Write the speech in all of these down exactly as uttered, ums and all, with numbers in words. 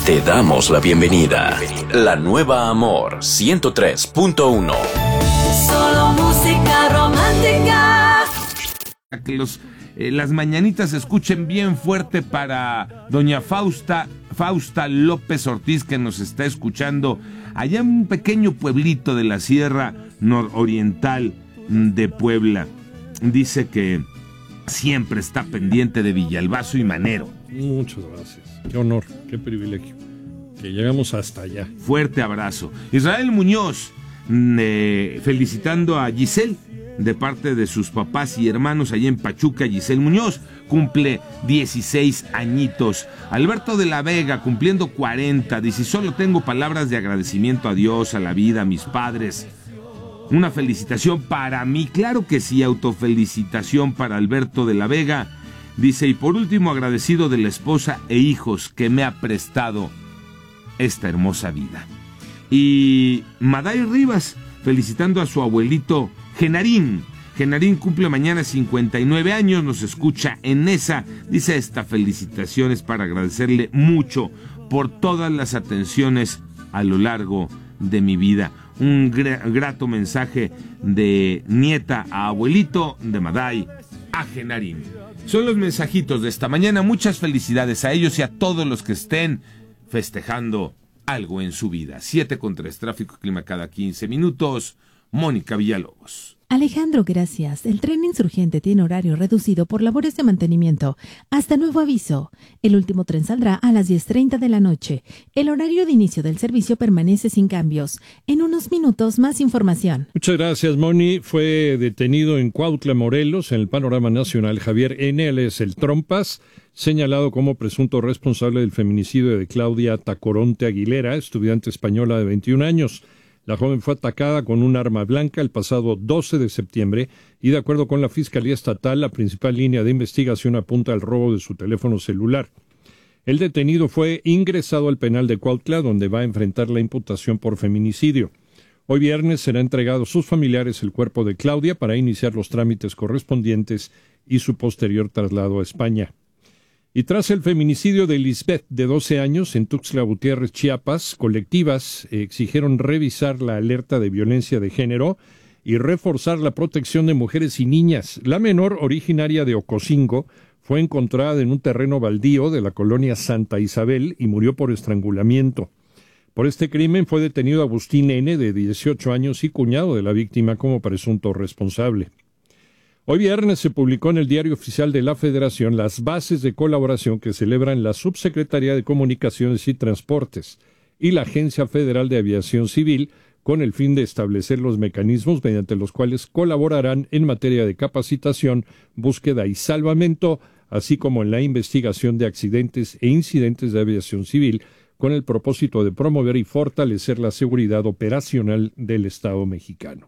Te damos la bienvenida. La nueva Amor ciento tres punto uno. Solo música romántica. Que los, eh, las mañanitas se escuchen bien fuerte para doña Fausta, Fausta López Ortiz, que nos está escuchando allá en un pequeño pueblito de la Sierra Nororiental de Puebla. Dice que siempre está pendiente de Villalbazo y Manero. Muchas gracias. Qué honor, qué privilegio. Que llegamos hasta allá. Fuerte abrazo. Israel Muñoz, eh, felicitando a Giselle de parte de sus papás y hermanos allá en Pachuca. Giselle Muñoz cumple dieciséis añitos. Alberto de la Vega cumpliendo cuarenta. Dice: solo tengo palabras de agradecimiento a Dios, a la vida, a mis padres. Una felicitación para mí. Claro que sí, autofelicitación para Alberto de la Vega. Dice: y por último, agradecido de la esposa e hijos que me ha prestado esta hermosa vida. Y Maday Rivas felicitando a su abuelito Genarín. Genarín cumple mañana cincuenta y nueve años, nos escucha en esa. Dice: esta felicitación es para agradecerle mucho por todas las atenciones a lo largo de mi vida. Un gra- grato mensaje de nieta a abuelito, de Maday a Genarín. Son los mensajitos de esta mañana. Muchas felicidades a ellos y a todos los que estén festejando algo en su vida. siete con tres, tráfico y clima cada quince minutos. Mónica Villalobos. Alejandro, gracias. El tren Insurgente tiene horario reducido por labores de mantenimiento. Hasta nuevo aviso. El último tren saldrá a las diez treinta de la noche. El horario de inicio del servicio permanece sin cambios. En unos minutos, más información. Muchas gracias, Moni. Fue detenido en Cuautla, Morelos, en el panorama nacional, Javier N., alias El Trompas, señalado como presunto responsable del feminicidio de Claudia Tacoronte Aguilera, estudiante española de veintiún años. La joven fue atacada con un arma blanca el pasado doce de septiembre y, de acuerdo con la Fiscalía Estatal, la principal línea de investigación apunta al robo de su teléfono celular. El detenido fue ingresado al penal de Cuautla, donde va a enfrentar la imputación por feminicidio. Hoy viernes será entregado a sus familiares el cuerpo de Claudia para iniciar los trámites correspondientes y su posterior traslado a España. Y tras el feminicidio de Lisbeth, de doce años, en Tuxtla Gutiérrez, Chiapas, colectivas exigieron revisar la alerta de violencia de género y reforzar la protección de mujeres y niñas. La menor, originaria de Ocosingo, fue encontrada en un terreno baldío de la colonia Santa Isabel y murió por estrangulamiento. Por este crimen fue detenido Agustín N., de dieciocho años y cuñado de la víctima, como presunto responsable. Hoy viernes se publicó en el Diario Oficial de la Federación las bases de colaboración que celebran la Subsecretaría de Comunicaciones y Transportes y la Agencia Federal de Aviación Civil, con el fin de establecer los mecanismos mediante los cuales colaborarán en materia de capacitación, búsqueda y salvamento, así como en la investigación de accidentes e incidentes de aviación civil, con el propósito de promover y fortalecer la seguridad operacional del Estado mexicano.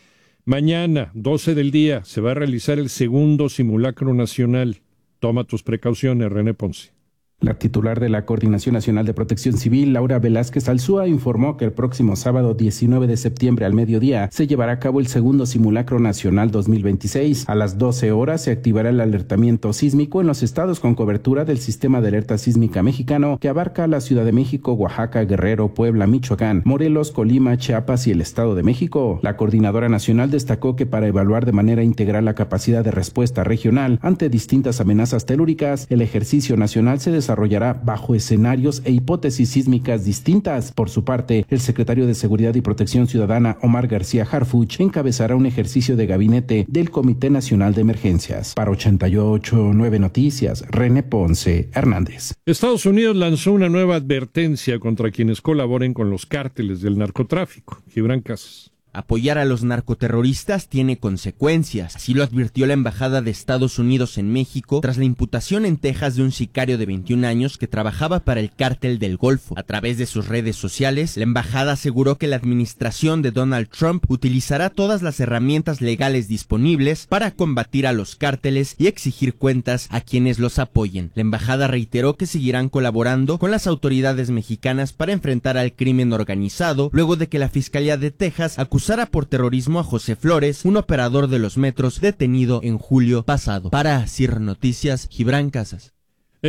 Mañana, doce del día, se va a realizar el segundo simulacro nacional. Toma tus precauciones, René Ponce. La titular de la Coordinación Nacional de Protección Civil, Laura Velázquez Alzúa, informó que el próximo sábado diecinueve de septiembre al mediodía se llevará a cabo el segundo simulacro nacional dos mil veintiséis. A las doce horas se activará el alertamiento sísmico en los estados con cobertura del Sistema de Alerta Sísmica Mexicano, que abarca la Ciudad de México, Oaxaca, Guerrero, Puebla, Michoacán, Morelos, Colima, Chiapas y el Estado de México. La Coordinadora Nacional destacó que para evaluar de manera integral la capacidad de respuesta regional ante distintas amenazas telúricas, el ejercicio nacional se desarrollará bajo escenarios e hipótesis sísmicas distintas. Por su parte, el secretario de Seguridad y Protección Ciudadana, Omar García Harfuch, encabezará un ejercicio de gabinete del Comité Nacional de Emergencias. Para ochenta y ocho punto nueve Noticias, René Ponce Hernández. Estados Unidos lanzó una nueva advertencia contra quienes colaboren con los cárteles del narcotráfico. Gibran Casas. Apoyar a los narcoterroristas tiene consecuencias, así lo advirtió la Embajada de Estados Unidos en México tras la imputación en Texas de un sicario de veintiún años que trabajaba para el Cártel del Golfo. A través de sus redes sociales, la embajada aseguró que la administración de Donald Trump utilizará todas las herramientas legales disponibles para combatir a los cárteles y exigir cuentas a quienes los apoyen. La embajada reiteró que seguirán colaborando con las autoridades mexicanas para enfrentar al crimen organizado, luego de que la Fiscalía de Texas acusó por terrorismo a José Flores, un operador de los metros detenido en julio pasado. Para C I R Noticias, Gibran Casas.